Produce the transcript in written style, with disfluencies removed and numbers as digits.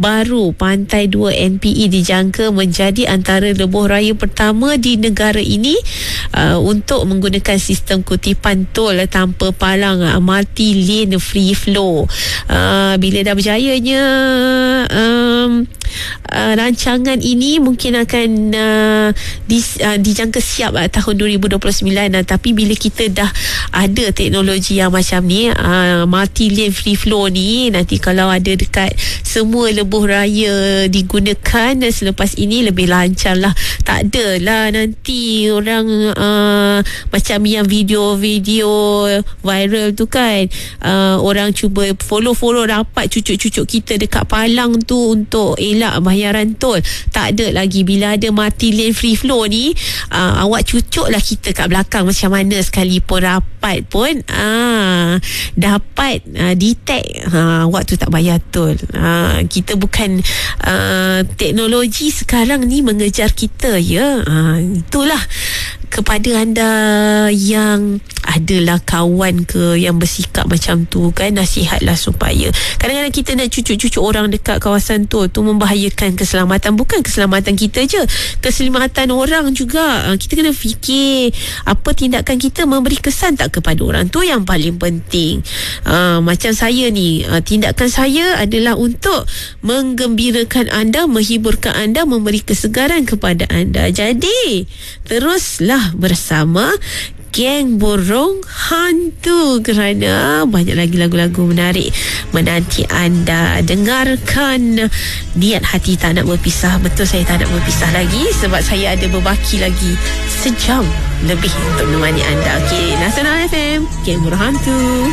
baru Pantai 2 NPE dijangka menjadi antara lebuh raya pertama di negara ini untuk menggunakan sistem kutipan tol tanpa palang, multi lane free flow. Bila dah berjayanya rancangan ini mungkin akan dijangka siap tahun 2029, tapi bila kita dah ada teknologi yang macam ni, multi lane free flow ni, nanti kalau ada dekat semua lebuh raya digunakan selepas ini, lebih lancar lah. Tak adalah nanti orang macam yang video-video viral tu kan, orang cuba follow rapat cucuk-cucuk kita dekat palang tu untuk elak bayaran tol. Tak ada lagi. Bila ada multi lane free flow ni, awak cucuk lah kita kat belakang macam mana sekalipun rapat pun dapat detect awak tu tak bayar tol. Kita bukan teknologi sekarang ni mengejar kita, ya. Itulah kepada anda yang adalah kawan ke yang bersikap macam tu kan, nasihatlah supaya kadang-kadang kita nak cucuk-cucuk orang dekat kawasan tu membahayakan keselamatan. Bukan keselamatan kita je, keselamatan orang juga. Kita kena fikir apa tindakan kita memberi kesan tak kepada orang, tu yang paling penting. Macam saya ni, tindakan saya adalah untuk menggembirakan anda, menghiburkan anda, memberi kesegaran kepada anda. Jadi teruslah bersama Geng Burung Hantu, kerana banyak lagi lagu-lagu menarik menanti anda. Dengarkan Niat Hati Tak Nak Berpisah. Betul, saya tak nak berpisah lagi sebab saya ada berbaki lagi sejam lebih untuk menemani anda. Nasional FM, Geng Burung Hantu.